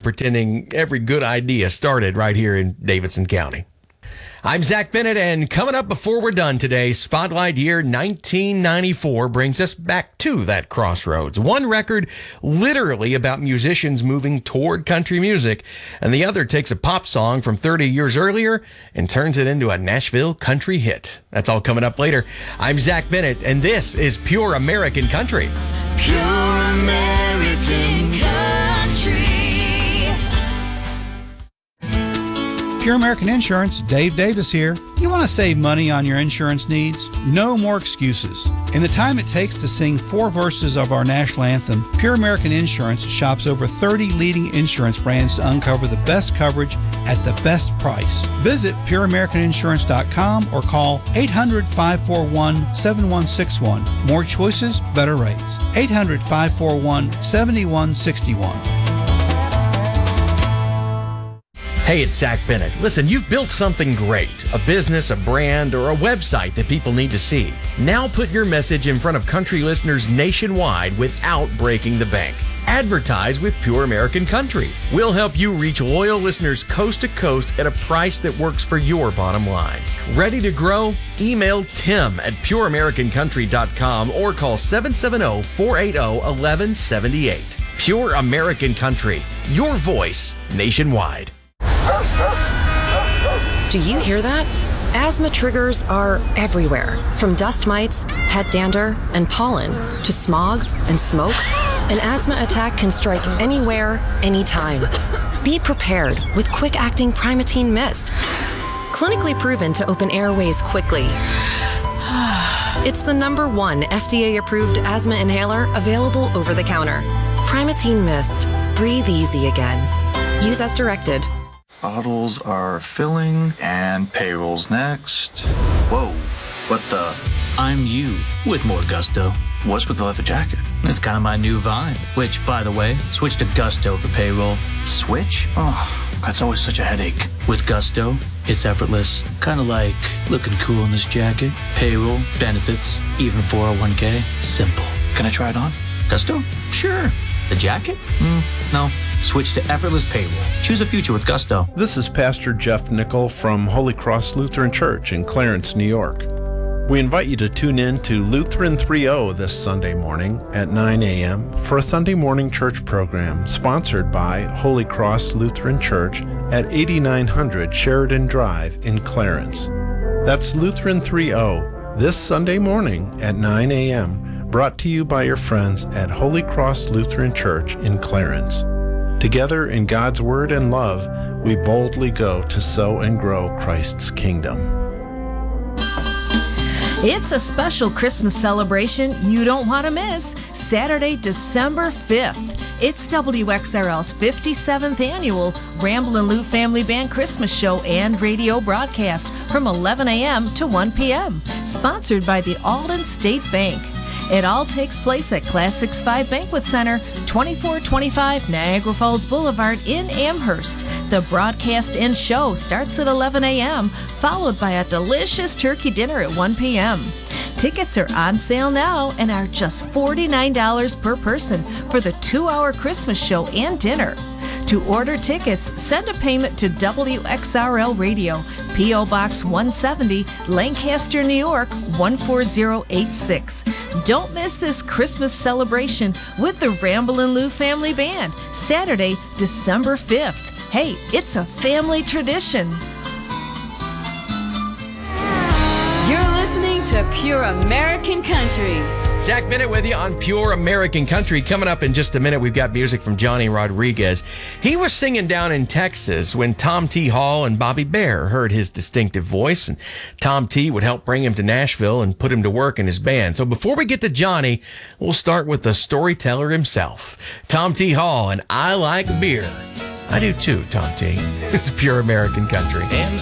pretending every good idea started right here in Davidson County. I'm Zach Bennett, and coming up before we're done today, Spotlight year 1994 brings us back to that crossroads. One record literally about musicians moving toward country music, and the other takes a pop song from 30 years earlier and turns it into a Nashville country hit. That's all coming up later. I'm Zach Bennett, and this is Pure American Country. Pure American Country. Pure American Insurance, Dave Davis here. You want to save money on your insurance needs? No more excuses. In the time it takes to sing 4 verses of our national anthem, Pure American Insurance shops over 30 leading insurance brands to uncover the best coverage at the best price. Visit pureamericaninsurance.com or call 800-541-7161. More choices, better rates. 800-541-7161. Hey, it's Zach Bennett. Listen, you've built something great, a business, a brand, or a website that people need to see. Now put your message in front of country listeners nationwide without breaking the bank. Advertise with Pure American Country. We'll help you reach loyal listeners coast to coast at a price that works for your bottom line. Ready to grow? Email Tim at pureamericancountry.com or call 770-480-1178. Pure American Country, your voice nationwide. Do you hear that? Asthma triggers are everywhere, from dust mites, head dander, and pollen, to smog and smoke. An asthma attack can strike anywhere, anytime. Be prepared with quick-acting Primatene Mist. Clinically proven to open airways quickly. It's the #1 FDA-approved asthma inhaler available over the counter. Primatene Mist. Breathe easy again. Use as directed. Bottles are filling, and payroll's next. Whoa, what the? I'm you with more gusto. What's with the leather jacket? It's kind of my new vibe. Which, by the way, switch to Gusto for payroll. Switch? Oh, that's always such a headache. With Gusto, it's effortless. Kind of like looking cool in this jacket. Payroll, benefits, even 401k. Simple. Can I try it on? Gusto? Sure. The jacket? No. Switch to effortless payroll. Choose a future with Gusto. This is Pastor Jeff Nickel from Holy Cross Lutheran Church in Clarence, New York. We invite you to tune in to Lutheran 3.0 this Sunday morning at 9 a.m. for a Sunday morning church program sponsored by Holy Cross Lutheran Church at 8900 Sheridan Drive in Clarence. That's Lutheran 3.0 this Sunday morning at 9 a.m. brought to you by your friends at Holy Cross Lutheran Church in Clarence. Together in God's Word and love, we boldly go to sow and grow Christ's kingdom. It's a special Christmas celebration you don't want to miss. Saturday, December 5th. It's WXRL's 57th annual Ramblin' Lou Family Band Christmas Show and radio broadcast from 11 a.m. to 1 p.m. Sponsored by the Alden State Bank. It all takes place at Classics 5 Banquet Center, 2425 Niagara Falls Boulevard in Amherst. The broadcast and show starts at 11 a.m., followed by a delicious turkey dinner at 1 p.m. Tickets are on sale now and are just $49 per person for the 2-hour Christmas show and dinner. To order tickets, send a payment to WXRL Radio, P.O. Box 170, Lancaster, New York, 14086. Don't miss this Christmas celebration with the Ramblin' Lou Family Band, Saturday, December 5th. Hey, it's a family tradition. You're listening to Pure American Country. Zach Bennett with you on Pure American Country. Coming up in just a minute, we've got music from Johnny Rodriguez. He was singing down in Texas when Tom T. Hall and Bobby Bare heard his distinctive voice, and Tom T. would help bring him to Nashville and put him to work in his band. So before we get to Johnny, we'll start with the storyteller himself, Tom T. Hall, and I Like Beer. I do too, Tom T. It's Pure American Country.